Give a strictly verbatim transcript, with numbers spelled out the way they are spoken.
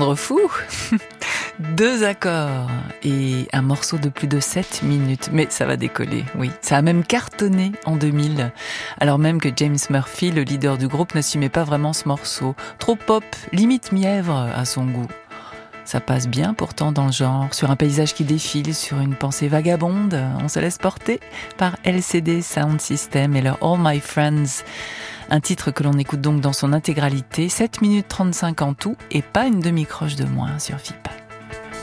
ordre fou. Deux accords et un morceau de plus de sept minutes. Mais ça va décoller, oui. Ça a même cartonné en deux mille. Alors même que James Murphy, le leader du groupe, n'assumait pas vraiment ce morceau. Trop pop, limite mièvre à son goût. Ça passe bien pourtant dans le genre, sur un paysage qui défile, sur une pensée vagabonde. On se laisse porter par L C D Sound System et leur All My Friends. Un titre que l'on écoute donc dans son intégralité, sept minutes trente-cinq en tout et pas une demi-croche de moins sur F I P.